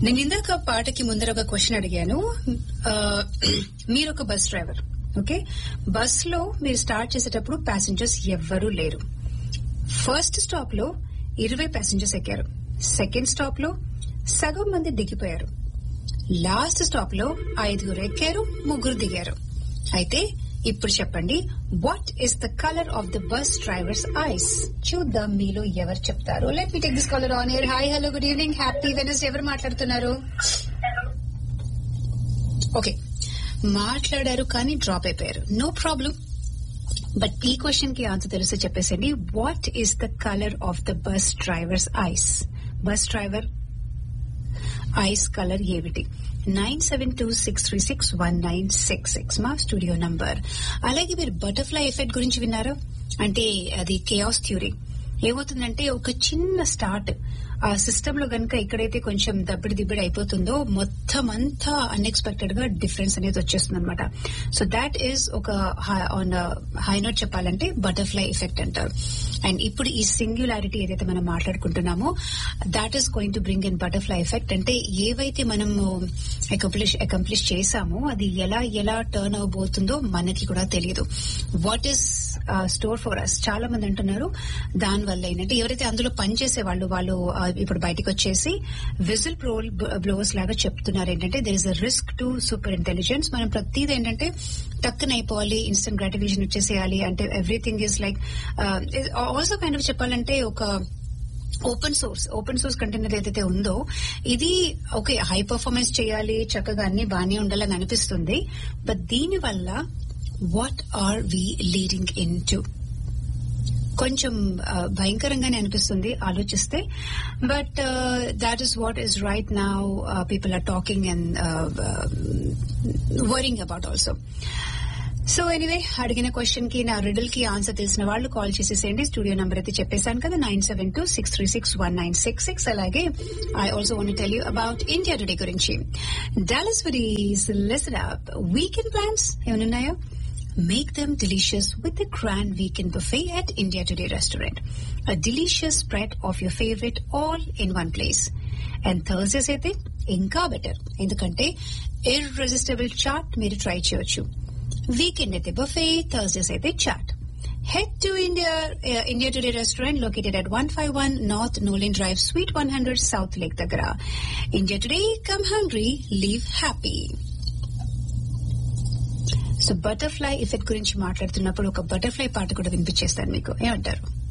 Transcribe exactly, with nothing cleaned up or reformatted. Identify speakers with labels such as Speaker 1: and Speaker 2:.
Speaker 1: నేను ఇందాక పాటకి ముందర ఒక క్వశ్చన్ అడిగాను. మీరు ఒక బస్ డ్రైవర్, ఓకే? బస్ లో మీరు స్టార్ట్ చేసేటప్పుడు ప్యాసింజర్స్ ఎవ్వరూ లేరు. ఫస్ట్ స్టాప్ లో ఇరవై ప్యాసింజర్స్ ఎక్కారు, సెకండ్ స్టాప్ లో సగం మంది దిగిపోయారు, లాస్ట్ స్టాప్ లో ఐదుగురు ఎక్కారు, ముగ్గురు దిగారు. అయితే ఇప్పుడు చెప్పండి, what is the colour of the bus drivers ice? చూద్దాం మీలో ఎవరు చెప్తారు. Let me take this caller on air. Hi, hello, good evening, happy Wednesday. ఎవరు మాట్లాడుతున్నారు? ఓకే, మాట్లాడారు కానీ డ్రాప్ అయిపోయారు. No problem. బట్ ఈ క్వశ్చన్ కి ఆన్సర్ తెలిస్తే చెప్పేసండి. What is the colour of the bus drivers ice? Bus driver ice colour ఏమిటి? Nine seven two six three six one nine six six మా స్టూడియో నంబర్. అలాగే మీరు butterfly effect గురించి విన్నారా? అంటే అది కేయాస్ థ్యూరీ. ఏమవుతుందంటే ఒక చిన్న స్టార్ట్ ఆ సిస్టమ్ లో గనక ఎక్కడైతే కొంచెం దబ్బిడి దిబ్బిడి అయిపోతుందో మొత్తం అంతా అన్ఎక్స్పెక్టెడ్ గా డిఫరెన్స్ అనేది వచ్చేస్తుంది అనమాట. సో దాట్ ఈస్ ఒక ఆన్ హై నోట్ చెప్పాలంటే బటర్ఫ్లై ఎఫెక్ట్ అంటారు. అండ్ ఇప్పుడు ఈ సింగ్యులారిటీ ఏదైతే మనం మాట్లాడుకుంటున్నామో that is going to bring in butterfly effect. అంటే ఏవైతే మనము అకంప్లిష్ అకంప్లిష్ చేశామో అది ఎలా ఎలా టర్న్ అవబోతుందో మనకి కూడా తెలియదు. What is store for us? చాలా మంది అంటున్నారు దాని వల్ల ఏంటంటే ఎవరైతే అందులో పనిచేసే వాళ్ళు వాళ్ళు ఇప్పుడు బయటకు వచ్చేసి విజిల్ ప్రో బ్లోవర్స్ లాగా చెప్తున్నారు ఏంటంటే there is a risk to super intelligence. మనం ప్రతిదీ ఏంటంటే టక్కున అయిపోవాలి, ఇన్స్టెంట్ గ్రాటిఫికేషన్ వచ్చేసేయాలి అంటే everything is like also kind of చెప్పాలంటే ఒక open source open source container ఏదైతే ఉందో ఇది ఓకే హై పర్ఫార్మెన్స్ చేయాలి, చక్కగా అన్ని బాగానే ఉండాలని అనిపిస్తుంది. బట్ దీని వల్ల what are we leading in to? కొంచెం భయంకరంగానే అనిపిస్తుంది ఆలోచిస్తే. But that is what is right now people are talking and worrying about also. So anyway, అడిగిన క్వశ్చన్ కి నా రిడిల్ కి ఆన్సర్ తెలిసిన వాళ్ళు కాల్ చేసేసేయండి. స్టూడియో నంబర్ అయితే చెప్పేశాను కదా, nine seven two six three six one nine six six. అలాగే I also want to tell you about India today గురించి. Dallas foodies, listen up. Weekend plans ఏమన్నాయో? Make them delicious with the grand weekend buffet at India Today restaurant. A delicious spread of your favorite all in one place. And Thursdays అయితే ఇంకా better, ఎందుకంటే irresistible chat మీరు try చేయొచ్చు. Weekend అయితే buffet, Thursdays అయితే chat. Head to India uh, India Today restaurant located at one fifty-one North Nolan Drive, Suite one hundred, South Lake Tagara. India Today, come hungry, leave happy. So butterfly effect గురించి మాట్లాడుతున్నప్పుడు ఒక butterfly పాట కూడా వినిపించేస్తాను మీకు. ఏమంటారు?